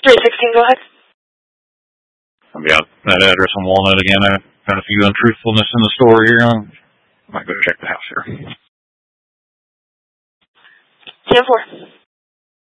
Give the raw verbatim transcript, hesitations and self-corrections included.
three sixteen, go ahead. I've got that address on Walnut again. I've got a few untruthfulness in the story here. I might go check the house here. ten four.